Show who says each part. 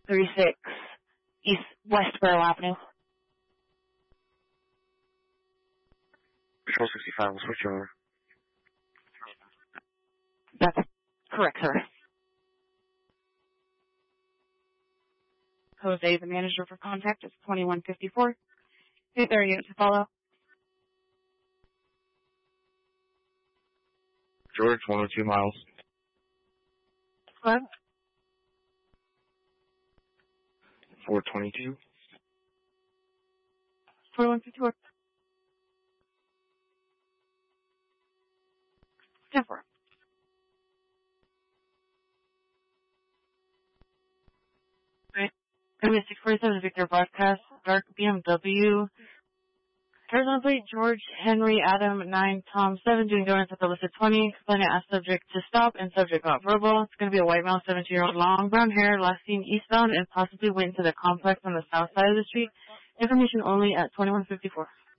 Speaker 1: 36 East West Borough Avenue.
Speaker 2: Control 65, we'll switch over.
Speaker 1: That's correct, sir. Jose, the manager for contact, is 2154. Is there a unit to follow?
Speaker 2: George, 102 miles.
Speaker 1: What?
Speaker 2: 422.
Speaker 1: 4154. 10-4. Right. Area 647 Victor Broadcast, dark BMW. Arizona plate George Henry Adam 9 Tom 7 doing donuts at the listed 20. Explain it as subject to stop and subject not verbal. It's going to be a white male, 17-year-old, long brown hair, last seen eastbound and possibly went into the complex on the south side of the street. Information only at 2154.